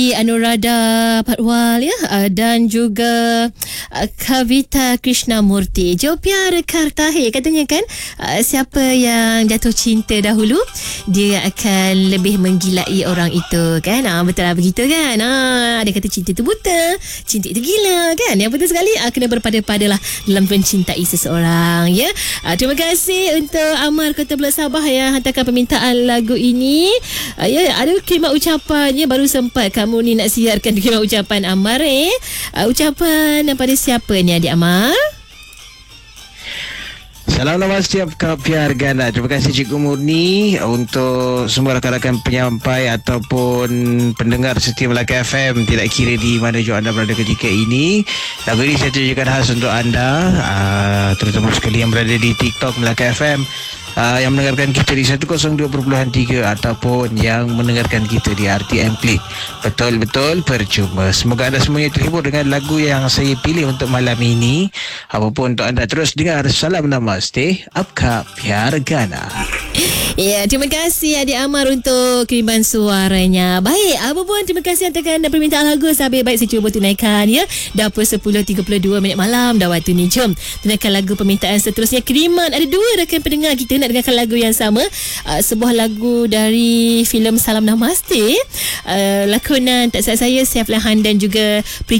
Anuradha Patwal dan juga Kavita Krishnamurti. Jopiar Kartahe katanya kan, siapa yang jatuh cinta dahulu dia akan lebih menggilai orang itu kan. Betul lah begitu kan. Ada kata cinta tu buta, cinta tu gila kan. Yang betul sekali, kena berpada-padalah dalam mencintai seseorang ya. Terima kasih untuk Amar Kota Pulau Sabah yang hantarkan permintaan lagu ini. Ada kiriman ucapannya, baru sempat kamu ni nak siarkan kiriman ucapan Amar ucapan pada siapa ni adik Amar? Salam namaste Kapiar Gana. Terima kasih Cikgu Murni untuk semua rakan-rakan penyampai ataupun pendengar setia Melaka FM, tidak kira di mana juga anda berada ketika ini. Lagu ini saya tujukan khas untuk anda, terutama sekali yang berada di TikTok Melaka FM, yang mendengarkan kita di 102.3 ataupun yang mendengarkan kita di RTM Klik. Betul-betul percuma. Semoga anda semuanya terhibur dengan lagu yang saya pilih untuk malam ini. Apapun untuk anda, terus dengar. Salam namaste, Apka Pyar Gana. Ya, terima kasih adik Amar untuk kiriman suaranya. Baik, apa pun terima kasih hantarkan permintaan lagu. Sampai baik saya cuba tunaikan ya. Dah pukul 10.32 malam dah waktu ni. Jom tunaikan lagu permintaan seterusnya. Kiriman ada dua rakan pendengar kita nak dengarkan lagu yang sama. Sebuah lagu dari filem Salam Namaste, lakonan tak salah saya Saif Lahan dan juga